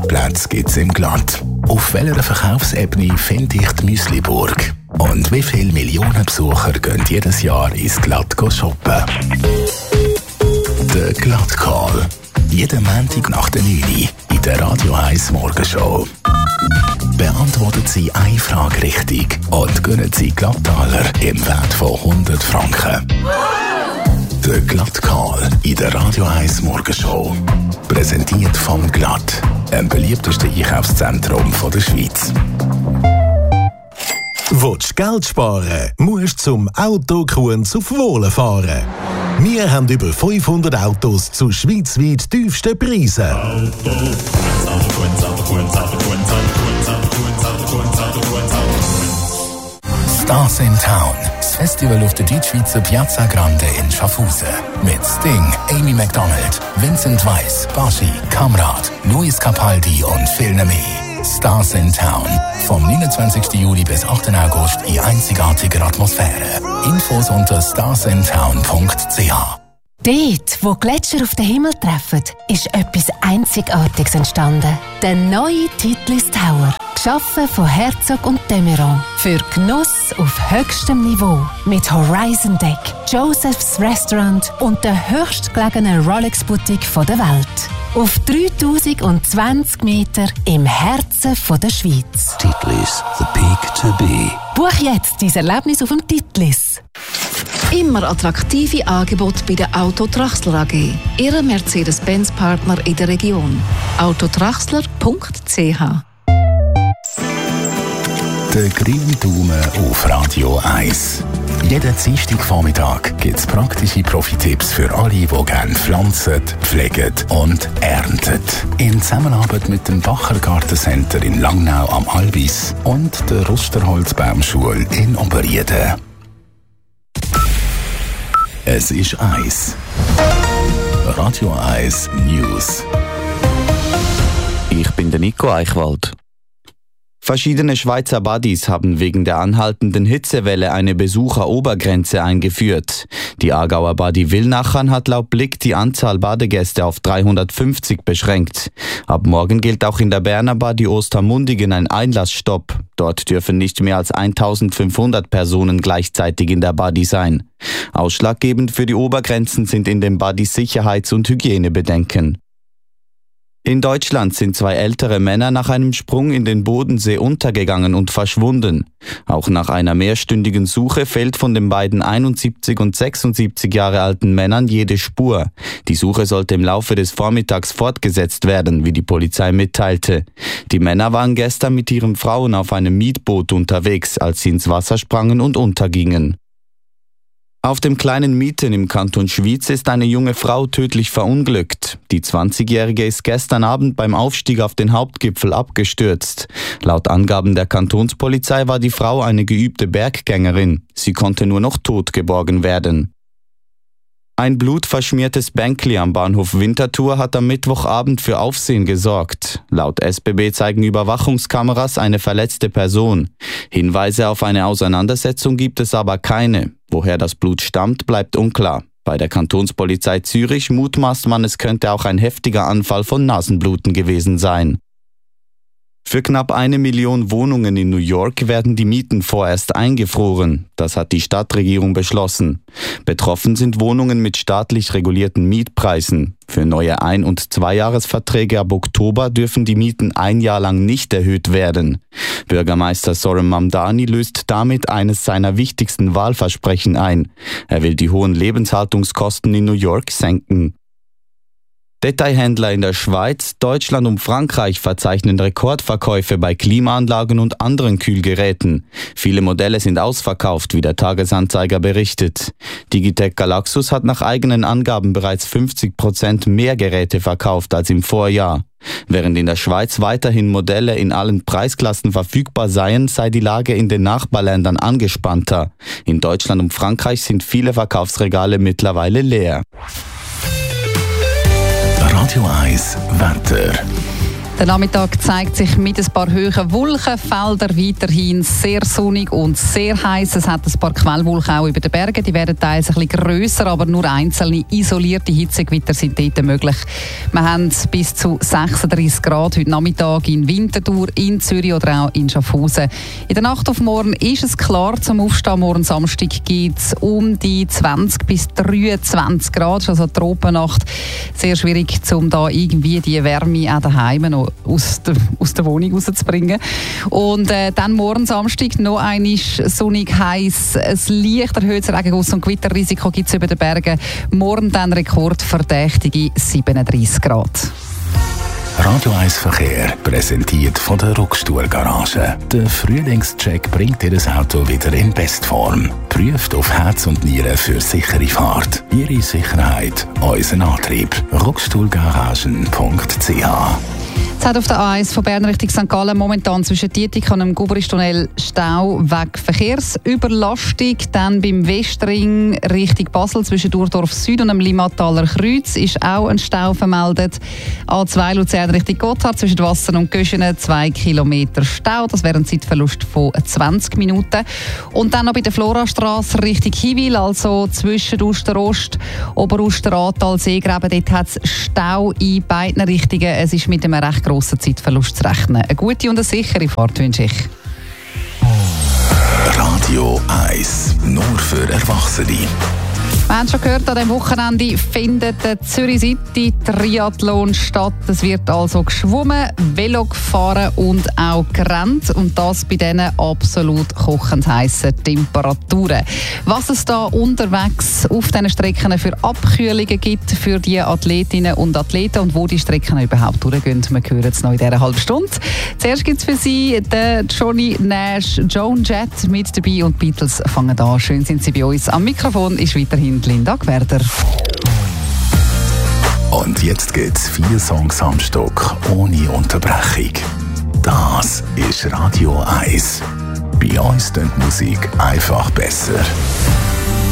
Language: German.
Parkplätze gibt es im Glatt? Auf welcher Verkaufsebene finde ich die Müsliburg? Und wie viele Millionen Besucher gehen jedes Jahr ins Glatt shoppen? Der Glatt-Call. Jeden Montag nach der 9 Uhr in der Radio 1 Morgenshow. Beantworten Sie eine Frage richtig und gewinnen Sie Glattaler im Wert von 100 Franken. Der Glatt-Call in der Radio 1 Morgenshow. Präsentiert vom Glatt, dem beliebtesten Einkaufszentrum der Schweiz. Willst du Geld sparen, musst du zum Autokunz auf Wohlen fahren. Wir haben über 500 Autos zu schweizweit tiefsten Preisen. Stars in Town, das Festival auf der Deutschschweizer Piazza Grande in Schaffhausen. Mit Sting, Amy McDonald, Vincent Weiss, Baschi, Kamrat, Luis Capaldi und vielen mehr. Stars in Town. Vom 29. Juli bis 8. August in einzigartiger Atmosphäre. Infos unter starsintown.ch. Dort, wo Gletscher auf den Himmel treffen, ist etwas Einzigartiges entstanden. Der neue Titlis Tower. Geschaffen von Herzog und de Meuron. Für Genuss auf höchstem Niveau. Mit Horizon Deck, Joseph's Restaurant und der höchstgelegenen Rolex-Boutique der Welt. Auf 3020 Meter im Herzen der Schweiz. Titlis, the peak to be. Buch jetzt dein Erlebnis auf dem Titlis. Immer attraktive Angebote bei der Auto Traxler AG. Ihre Mercedes-Benz-Partner in der Region. autotraxler.ch. Der grüne Daumen auf Radio 1. Jeden Dienstagvormittag gibt es praktische Profi-Tipps für alle, die gerne pflanzen, pflegen und ernten. In Zusammenarbeit mit dem Bacher Gartencenter in Langnau am Albis und der Rusterholzbaumschule in Oberrieden. Es ist 1. Radio 1 News. Ich bin der Nico Eichwald. Verschiedene Schweizer Buddies haben wegen der anhaltenden Hitzewelle eine Besucherobergrenze eingeführt. Die Aargauer Buddy Willnachern hat laut Blick die Anzahl Badegäste auf 350 beschränkt. Ab morgen gilt auch in der Berner Buddy Ostermundigen ein Einlassstopp. Dort dürfen nicht mehr als 1500 Personen gleichzeitig in der Buddy sein. Ausschlaggebend für die Obergrenzen sind in den Buddys Sicherheits- und Hygienebedenken. In Deutschland sind 2 ältere Männer nach einem Sprung in den Bodensee untergegangen und verschwunden. Auch nach einer mehrstündigen Suche fehlt von den beiden 71 und 76 Jahre alten Männern jede Spur. Die Suche sollte im Laufe des Vormittags fortgesetzt werden, wie die Polizei mitteilte. Die Männer waren gestern mit ihren Frauen auf einem Mietboot unterwegs, als sie ins Wasser sprangen und untergingen. Auf dem kleinen Mieten im Kanton Schwyz ist eine junge Frau tödlich verunglückt. Die 20-Jährige ist gestern Abend beim Aufstieg auf den Hauptgipfel abgestürzt. Laut Angaben der Kantonspolizei war die Frau eine geübte Berggängerin. Sie konnte nur noch tot geborgen werden. Ein blutverschmiertes Bänkli am Bahnhof Winterthur hat am Mittwochabend für Aufsehen gesorgt. Laut SBB zeigen Überwachungskameras eine verletzte Person. Hinweise auf eine Auseinandersetzung gibt es aber keine. Woher das Blut stammt, bleibt unklar. Bei der Kantonspolizei Zürich mutmaßt man, es könnte auch ein heftiger Anfall von Nasenbluten gewesen sein. Für knapp 1 Million Wohnungen in New York werden die Mieten vorerst eingefroren. Das hat die Stadtregierung beschlossen. Betroffen sind Wohnungen mit staatlich regulierten Mietpreisen. Für neue 1- und 2-Jahresverträge ab Oktober dürfen die Mieten 1 Jahr lang nicht erhöht werden. Bürgermeister Sorum Mamdani löst damit eines seiner wichtigsten Wahlversprechen ein. Er will die hohen Lebenshaltungskosten in New York senken. Detailhändler in der Schweiz, Deutschland und Frankreich verzeichnen Rekordverkäufe bei Klimaanlagen und anderen Kühlgeräten. Viele Modelle sind ausverkauft, wie der Tagesanzeiger berichtet. Digitec Galaxus hat nach eigenen Angaben bereits 50% mehr Geräte verkauft als im Vorjahr. Während in der Schweiz weiterhin Modelle in allen Preisklassen verfügbar seien, sei die Lage in den Nachbarländern angespannter. In Deutschland und Frankreich sind viele Verkaufsregale mittlerweile leer. Radio 1 Wetter. Der Nachmittag zeigt sich mit ein paar hohen Wolkenfeldern weiterhin sehr sonnig und sehr heiß. Es hat ein paar Quellwolken auch über den Bergen. Die werden teils ein bisschen grösser, aber nur einzelne isolierte Hitzegewitter sind dort möglich. Wir haben bis zu 36 Grad heute Nachmittag in Winterthur, in Zürich oder auch in Schaffhausen. In der Nacht auf morgen ist es klar zum Aufstehen. Morgen Samstag gibt es um die 20 bis 23 Grad. Das ist also eine Tropennacht. Sehr schwierig, um da irgendwie die Wärme auch daheim noch aus der Wohnung rauszubringen. Und dann morgen Samstag noch einmal sonnig heiß. Ein leicht erhöhtes Regenguss- und Gewitterrisiko gibt es über den Bergen. Morgen dann rekordverdächtige 37 Grad. Radio 1 Verkehr präsentiert von der Ruckstuhl Garage. Der Frühlingscheck bringt Ihr Auto wieder in Bestform. Prüft auf Herz und Nieren für sichere Fahrt. Ihre Sicherheit, unser Antrieb. Ruckstuhlgaragen.ch. Es hat auf der A1 von Bern Richtung St. Gallen momentan zwischen Dietik und dem Gubristunnel Stau wegen Verkehrsüberlastung. Dann beim Westring Richtung Basel zwischen Durdorf Süd und dem Limmataler Kreuz ist auch ein Stau vermeldet. A2 Luzern Richtung Gotthard zwischen Wassern und Göschenen 2 Kilometer Stau. Das wäre ein Zeitverlust von 20 Minuten. Und dann noch bei der Florastrasse Richtung Hiwil, also zwischen Usterost, Oberuster-Ahrtal, Seegraben. Dort hat es Stau in beiden Richtungen. Es ist mit einem recht grossen Zeitverlust zu rechnen. Eine gute und eine sichere Fahrt wünsche ich. Radio 1, nur für Erwachsene. Wir haben schon gehört, an diesem Wochenende findet der Zürich City Triathlon statt. Es wird also geschwommen, Velo gefahren und auch gerannt. Und das bei diesen absolut kochend heissen Temperaturen. Was es da unterwegs auf diesen Strecken für Abkühlungen gibt für die Athletinnen und Athleten und wo die Strecken überhaupt durchgehen, wir hören es noch in dieser halben Stunde. Zuerst gibt es für Sie den Johnny Nash, Joan Jett mit dabei und die Beatles fangen an. Schön sind Sie bei uns. Am Mikrofon ist weiterhin Linda Gwerder. Und jetzt gibt's 4 Songs am Stück, ohne Unterbrechung. Das ist Radio 1. Bei uns klingt Musik einfach besser.